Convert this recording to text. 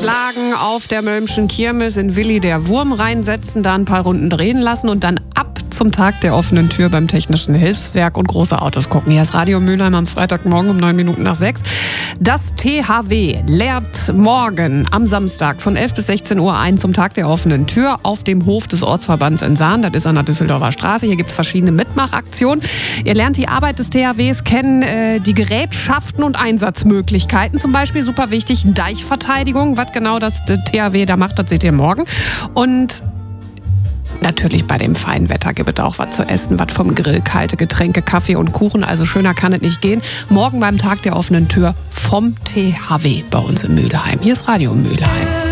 schlagen auf der Mölmschen Kirmes in Willi der Wurm reinsetzen, da ein paar Runden drehen lassen und dann ab zum Tag der offenen Tür beim Technischen Hilfswerk und große Autos gucken. Hier ist Radio Mülheim am Freitagmorgen um 6:09. Das THW leert morgen am Samstag von 11 bis 16 Uhr ein zum Tag der offenen Tür auf dem Hof des Ortsverbands in Sahn. Das ist an der Düsseldorfer Straße. Hier gibt es verschiedene Mitmachaktionen. Ihr lernt die Arbeit des THWs kennen, die Gerätschaften und Einsatzmöglichkeiten. Zum Beispiel, super wichtig, Deichverteidigung. Was genau das THW da macht, das seht ihr morgen. Und natürlich bei dem feinen Wetter gibt es auch was zu essen, was vom Grill, kalte Getränke, Kaffee und Kuchen. Also schöner kann es nicht gehen. Morgen beim Tag der offenen Tür vom THW bei uns in Mülheim. Hier ist Radio Mülheim.